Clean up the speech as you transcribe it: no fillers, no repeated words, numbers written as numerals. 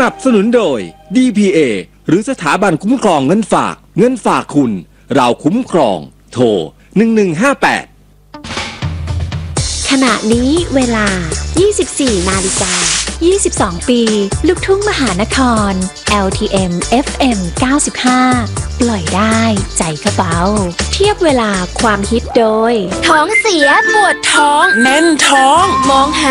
นับสนุนโดย DPA หรือสถาบันคุ้มครองเงินฝากคุณเราคุ้มครองโทร1158 ขณะนี้เวลา 24 นาฬิกา 22 ปี ลูกทุ่งมหานคร LTM FM 95 ปล่อยได้ใจกระเป๋าเทียบเวลาความฮิตโดยท้องเสียปวดท้องแน่นท้องมองหา